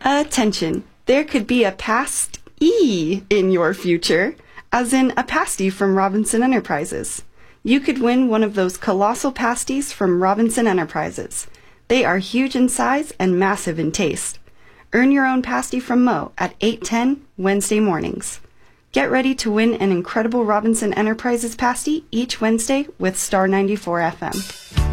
Attention! There could be a past-y in your future, as in a pasty from Robinson Enterprises. You could win one of those colossal pasties from Robinson Enterprises. They are huge in size and massive in taste. Earn your own pasty from Mo at 8:10 Wednesday mornings. Get ready to win an incredible Robinson Enterprises pasty each Wednesday with Star 94 FM.